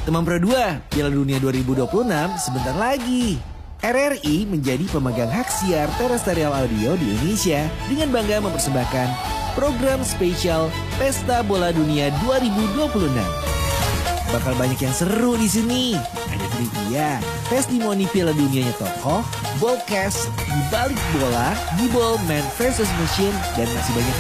Teman Pro 2, Piala Dunia 2026 sebentar lagi. RRI menjadi pemegang hak siar terestrial audio di Indonesia dengan bangga mempersembahkan program spesial Pesta Bola Dunia 2026. Bakal banyak yang seru di sini. Ada trivia, testimoni Piala Dunianya tokoh, ballcast, dibalik bola, gibol man versus machine, dan masih banyak